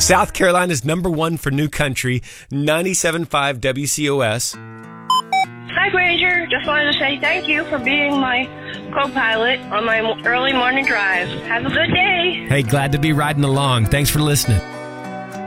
South Carolina's number one for new country, 97.5 WCOS. Hi, Granger. Just wanted to say thank you for being my co-pilot on my early morning drive. Have a good day. Hey, glad to be riding along. Thanks for listening.